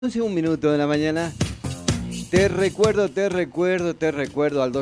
Un minuto de la mañana. Te recuerdo al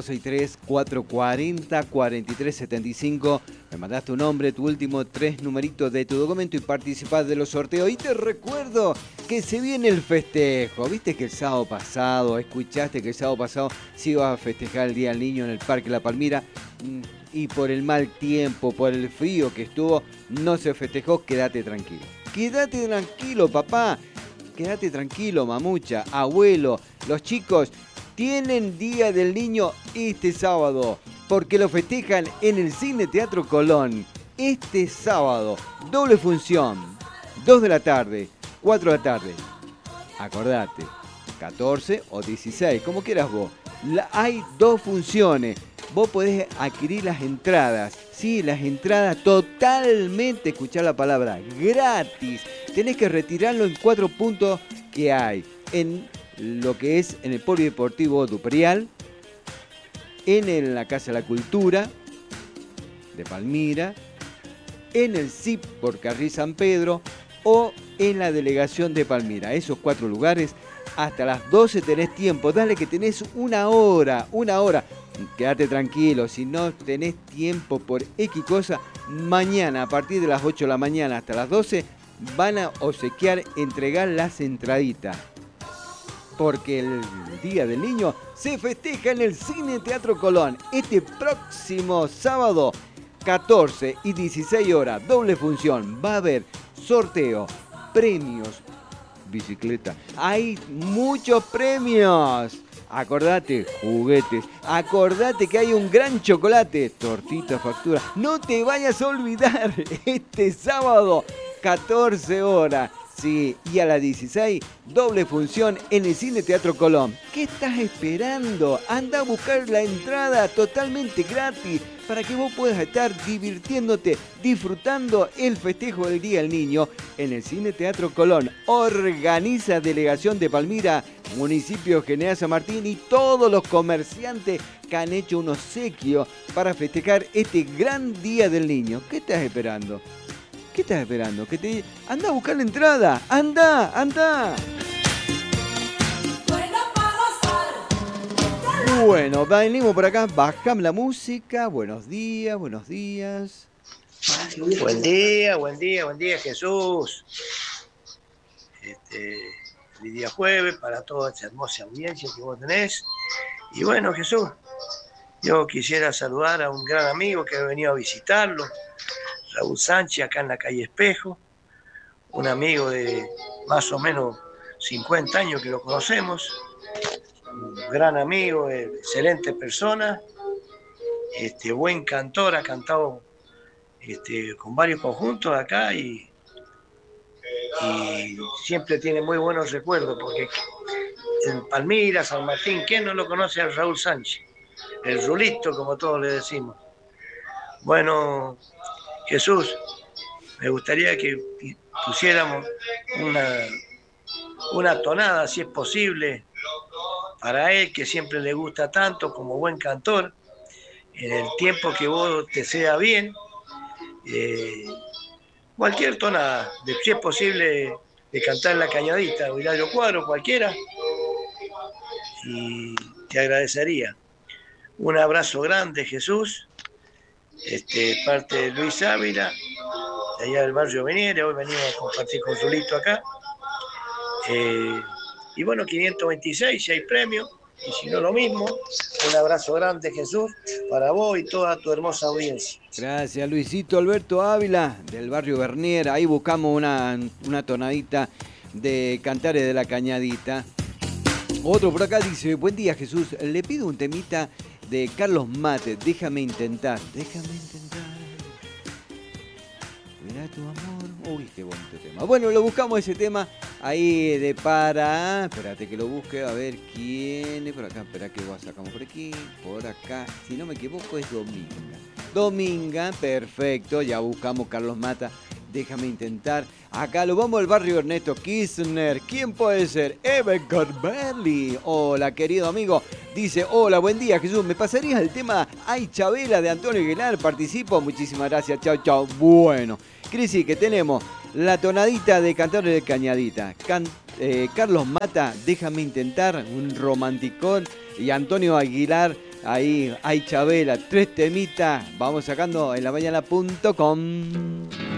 263-440-4375. Me mandás tu nombre, tu último 3 numeritos de tu documento y participás de los sorteos. Y te recuerdo que se viene el festejo. Viste que el sábado pasado, escuchaste que el sábado pasado se iba a festejar el Día del Niño en el Parque La Palmira. Y por el mal tiempo, por el frío que estuvo, no se festejó. Quédate tranquilo. Quédate tranquilo, papá. Quédate tranquilo, mamucha, abuelo. Los chicos tienen Día del Niño este sábado, porque lo festejan en el Cine Teatro Colón. Este sábado, doble función, 2 de la tarde, 4 de la tarde. Acordate, 14 o 16, como quieras vos. Hay 2 funciones. Vos podés adquirir las entradas. Sí, las entradas totalmente, escuchá la palabra, gratis. Tenés que retirarlo en 4 puntos que hay. En lo que es en el Polideportivo Duprial, en la Casa de la Cultura de Palmira, en el CIP por Carril San Pedro o en la Delegación de Palmira. Esos 4 lugares, hasta las 12 tenés tiempo. Dale que tenés una hora. Quédate tranquilo, si no tenés tiempo por X cosa, mañana a partir de las 8 de la mañana hasta las 12 van a obsequiar, entregar las entraditas. Porque el Día del Niño se festeja en el Cine Teatro Colón. Este próximo sábado, 14 y 16 horas, doble función. Va a haber sorteo, premios, bicicleta. Hay muchos premios. Acordate, juguetes. Acordate que hay un gran chocolate, tortita, factura. No te vayas a olvidar, este sábado, 14 horas. Sí, y a las 16, doble función en el Cine Teatro Colón. ¿Qué estás esperando? Anda a buscar la entrada totalmente gratis para que vos puedas estar divirtiéndote, disfrutando el festejo del Día del Niño en el Cine Teatro Colón. Organiza Delegación de Palmira, Municipio General San Martín y todos los comerciantes que han hecho un obsequio para festejar este gran Día del Niño. ¿Qué estás esperando? ¿Qué estás esperando? Anda a buscar la entrada. ¡Anda! Bueno, venimos por acá, bajamos la música. Buenos días. Buen día, Jesús. Feliz día jueves para toda esta hermosa audiencia que vos tenés. Y bueno, Jesús, yo quisiera saludar a un gran amigo que ha venido a visitarlo, Raúl Sánchez, acá en la calle Espejo, un amigo de más o menos 50 años que lo conocemos, un gran amigo, excelente persona, buen cantor, ha cantado con varios conjuntos acá y siempre tiene muy buenos recuerdos, porque en Palmira, San Martín, ¿quién no lo conoce a Raúl Sánchez? El Rulito, como todos le decimos. Bueno, Jesús, me gustaría que pusiéramos una tonada, si es posible, para él, que siempre le gusta tanto como buen cantor, en el tiempo que vos te sea bien, cualquier tonada, si es posible, de cantar La Cañadita o Hilario Cuadro, cualquiera, y te agradecería. Un abrazo grande, Jesús, parte de Luis Ávila, de allá del barrio Veniere. Hoy venimos a compartir con Zulito acá. Y bueno, 526, si hay premio, y si no lo mismo. Un abrazo grande, Jesús, para vos y toda tu hermosa audiencia. Gracias, Luisito Alberto Ávila, del barrio Bernier. Ahí buscamos una tonadita de Cantares de la Cañadita. Otro por acá dice: buen día, Jesús, le pido un temita de Carlos Mate, déjame intentar. Verá tu amor. Uy, qué bonito tema. Bueno, lo buscamos ese tema ahí de para. Espérate que lo busque, a ver quién es por acá. Espera que lo sacamos por aquí, por acá. Si no me equivoco, es Dominga, perfecto. Ya buscamos Carlos Mata. Déjame intentar. Acá lo vamos al barrio Ernesto Kirchner. ¿Quién puede ser? Eben Corbelli. Hola, querido amigo. Dice: hola, buen día, Jesús. ¿Me pasarías el tema Ay Chabela de Antonio Aguilar? Participo. Muchísimas gracias. Chau. Bueno, Crisi, que tenemos la tonadita de Cantares de Cañadita. Carlos Mata, Déjame Intentar, un romanticón. Y Antonio Aguilar, ahí, Ay Chabela, 3 temitas. Vamos sacando en lamañana.com.